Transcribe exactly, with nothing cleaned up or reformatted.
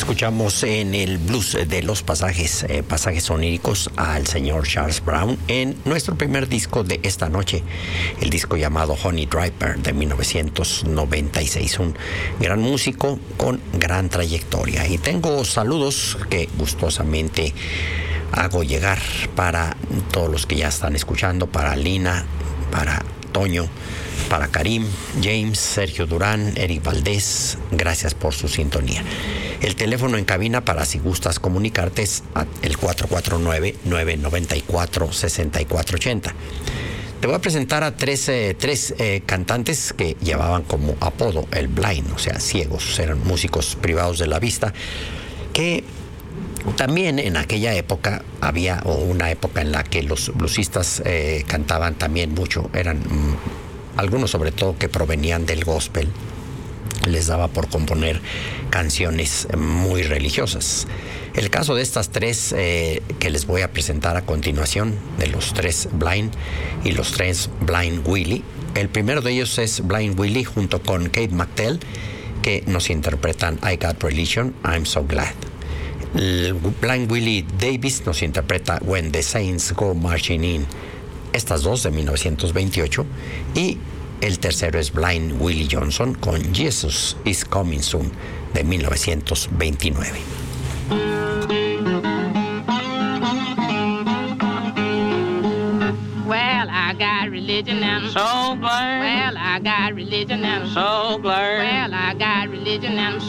Escuchamos en el blues de los pasajes, eh, pasajes oníricos al señor Charles Brown en nuestro primer disco de esta noche, el disco llamado Honey Driver de mil novecientos noventa y seis. Un gran músico con gran trayectoria. Y tengo saludos que gustosamente hago llegar para todos los que ya están escuchando, para Lina, para Toño, para Karim, James, Sergio Durán, Eric Valdés. Gracias por su sintonía. El teléfono en cabina para si gustas comunicarte es el cuatro cuatro nueve, nueve nueve cuatro, seis cuatro ocho cero. Te voy a presentar a tres, eh, tres eh, cantantes que llevaban como apodo el blind, o sea, ciegos. Eran músicos privados de la vista que también en aquella época había, o una época en la que los bluesistas eh, cantaban también mucho. Eran mmm, algunos sobre todo que provenían del gospel. Les daba por componer canciones muy religiosas. El caso de estas tres eh, que les voy a presentar a continuación, de los tres Blind y los tres Blind Willie. El primero de ellos es Blind Willie junto con Kate McTell, que nos interpretan I Got Religion, I'm So Glad. El Blind Willie Davis nos interpreta When the Saints Go Marching In. Estas dos de mil novecientos veintiocho. Y el tercero es Blind Willie Johnson con Jesus Is Coming Soon de mil novecientos veintinueve. Well, I got religion and I'm so blind. Well, I got religion and I'm so blind. Well, I got religion and I'm so